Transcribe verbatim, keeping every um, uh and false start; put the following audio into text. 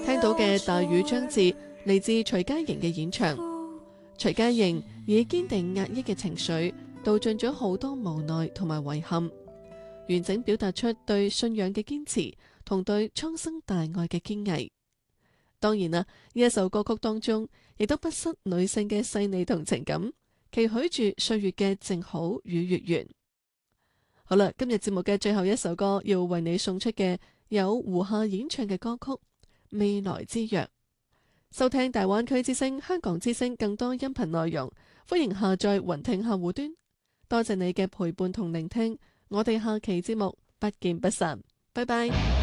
聽到嘅大雨將至，嚟自徐佳瑩嘅演唱。徐佳瑩以堅定壓抑嘅情緒，道盡咗好多無奈同埋遺憾，完整表達出對信仰嘅堅持同對蒼生大愛嘅堅毅。當然啦，呢一首歌曲當中，亦都不失女性嘅細膩同情感，期許住歲月嘅靜好與月圓。好啦，今日節目嘅最後一首歌要為你送出嘅有胡夏演唱嘅歌曲《未來之約》。收聽大灣區之聲、香港之聲更多音頻內容，歡迎下載雲聽客戶端。多謝你嘅陪伴同聆聽，我哋下期節目不見不散，拜拜。